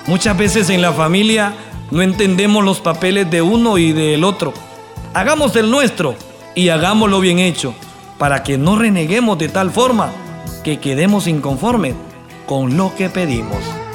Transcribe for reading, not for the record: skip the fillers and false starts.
Muchas veces en la familia no entendemos los papeles de uno y del otro. Hagamos el nuestro y hagámoslo bien hecho, para que no reneguemos de tal forma que quedemos inconformes con lo que pedimos.